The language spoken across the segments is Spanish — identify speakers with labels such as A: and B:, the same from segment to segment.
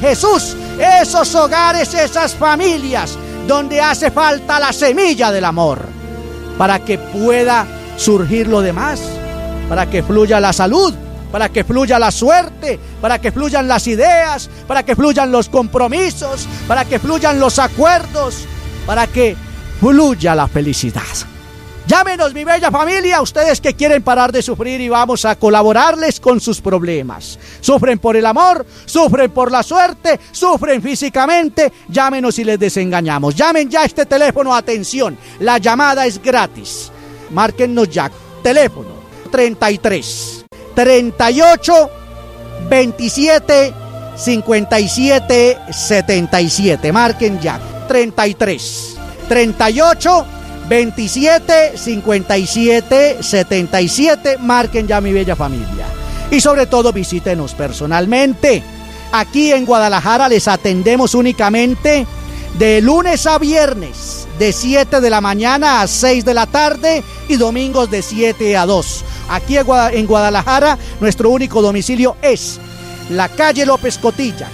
A: Jesús esos hogares, esas familias donde hace falta la semilla del amor, para que pueda surgir lo demás, para que fluya la salud, para que fluya la suerte, para que fluyan las ideas, para que fluyan los compromisos, para que fluyan los acuerdos, para que fluya la felicidad. Llámenos, mi bella familia, ustedes que quieren parar de sufrir, y vamos a colaborarles con sus problemas. Sufren por el amor, sufren por la suerte, sufren físicamente. Llámenos y les desengañamos. Llamen ya a este teléfono, atención, la llamada es gratis. Márquennos ya, teléfono 33 38 27 57 77. Marquen ya, 33 38 27 57 77. Marquen ya, mi bella familia. Y sobre todo visítenos personalmente. Aquí en Guadalajara les atendemos únicamente de lunes a viernes, de 7 de la mañana a 6 de la tarde, y domingos de 7 a 2. Aquí en Guadalajara nuestro único domicilio es la calle López Cotilla,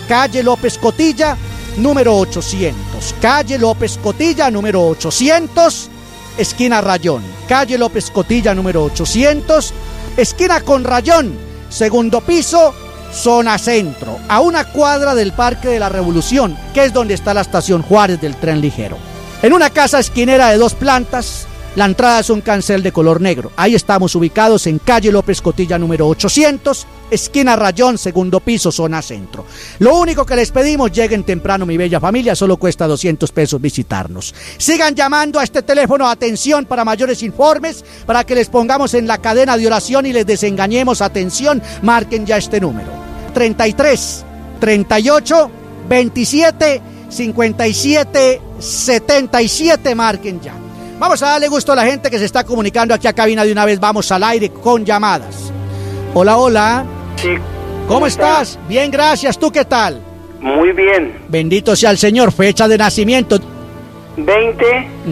A: número 800, calle López Cotilla, número 800, esquina Rayón, calle López Cotilla, número 800, esquina con Rayón, segundo piso, zona centro, a una cuadra del Parque de la Revolución, que es donde está la estación Juárez del tren ligero. En una casa esquinera de 2 plantas, la entrada es un cancel de color negro. Ahí estamos ubicados en calle López Cotilla, número 800, esquina Rayón, segundo piso, zona centro. Lo único que les pedimos, lleguen temprano, mi bella familia, solo cuesta 200 pesos visitarnos. Sigan llamando a este teléfono, atención, para mayores informes, para que les pongamos en la cadena de oración y les desengañemos. Atención, marquen ya este número, 33 38 27 57 77, marquen ya. Vamos a darle gusto a la gente que se está comunicando aquí a cabina de una vez. Vamos al aire con llamadas. Hola, hola.
B: Sí.
A: ¿Cómo estás? Bien, gracias. ¿Tú qué tal?
B: Muy bien.
A: Bendito sea el Señor. Fecha de nacimiento.
B: 20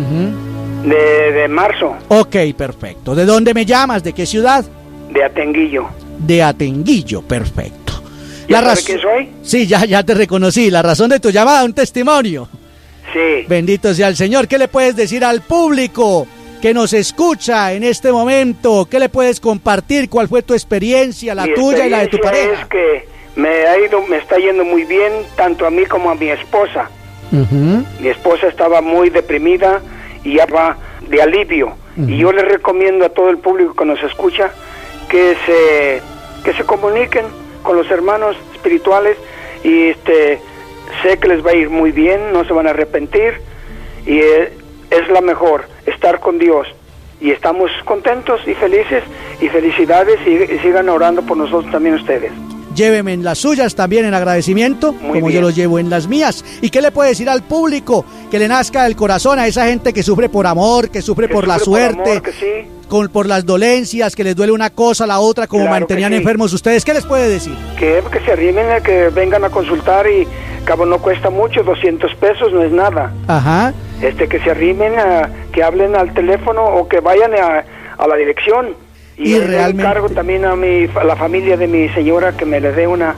B: de marzo.
A: Ok, perfecto. ¿De dónde me llamas? ¿De qué ciudad?
B: De Atenguillo.
A: De Atenguillo, perfecto.
B: ¿Ya sabes quién soy?
A: Sí, ya te reconocí. La razón de tu llamada, un testimonio.
B: Sí.
A: Bendito sea el Señor. ¿Qué le puedes decir al público que nos escucha en este momento? ¿Qué le puedes compartir? ¿Cuál fue tu experiencia, la tuya y la de tu pareja?
B: Es que me está yendo muy bien, tanto a mí como a mi esposa. Mi esposa estaba muy deprimida y ya va de alivio. Y yo le recomiendo a todo el público que nos escucha que se comuniquen con los hermanos espirituales, y sé que les va a ir muy bien, no se van a arrepentir, y es la mejor, estar con Dios. Y estamos contentos y felices, y felicidades, y sigan orando por nosotros también ustedes.
A: Lléveme en las suyas también en agradecimiento,
B: muy
A: como
B: bien.
A: Yo los llevo en las mías. ¿Y qué le puede decir al público que le nazca del corazón a esa gente que sufre por amor, que sufre por la suerte, por las dolencias, que les duele una cosa, la otra, como
B: claro
A: mantenían enfermos ustedes? ¿Qué les puede decir?
B: Que se arrimen, que vengan a consultar, y cabo no cuesta mucho, 200 pesos no es nada.
A: Ajá.
B: Que se arrimen, que hablen al teléfono o que vayan a la dirección. Y realmente encargo también a la familia de mi señora que me le dé una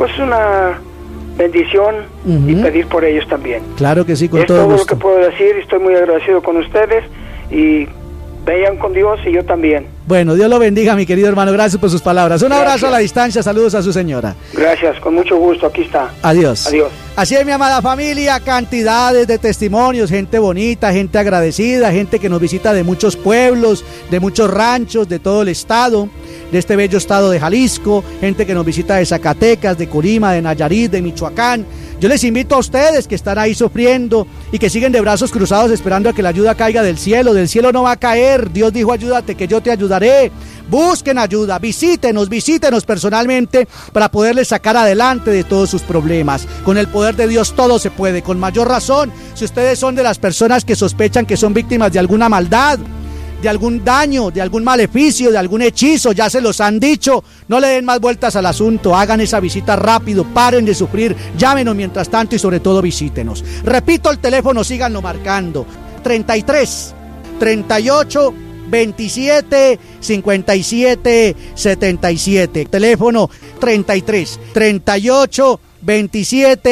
B: bendición, y pedir por ellos también.
A: Claro que sí, con
B: es
A: todo gusto.
B: Es todo lo que puedo decir. Estoy muy agradecido con ustedes, y vayan con Dios, y yo también.
A: Bueno, Dios lo bendiga, mi querido hermano. Gracias por sus palabras. Un abrazo a la distancia. Saludos a su señora.
B: Gracias, con mucho gusto. Aquí está.
A: Adiós.
B: Adiós.
A: Así es, mi amada familia, cantidades de testimonios, gente bonita, gente agradecida, gente que nos visita de muchos pueblos, de muchos ranchos, de todo el estado, de este bello estado de Jalisco, gente que nos visita de Zacatecas, de Colima, de Nayarit, de Michoacán. Yo les invito a ustedes que están ahí sufriendo y que siguen de brazos cruzados esperando a que la ayuda caiga del cielo. Del cielo no va a caer. Dios dijo: ayúdate que yo te ayudaré. Busquen ayuda, visítenos personalmente para poderles sacar adelante de todos sus problemas. Con el poder de Dios todo se puede. Con mayor razón, si ustedes son de las personas que sospechan que son víctimas de alguna maldad, de algún daño, de algún maleficio, de algún hechizo, ya se los han dicho, no le den más vueltas al asunto, hagan esa visita rápido, paren de sufrir, llámenos mientras tanto, y sobre todo visítenos. Repito el teléfono, síganlo marcando: 33 38 27 57 77. Teléfono 33 38 27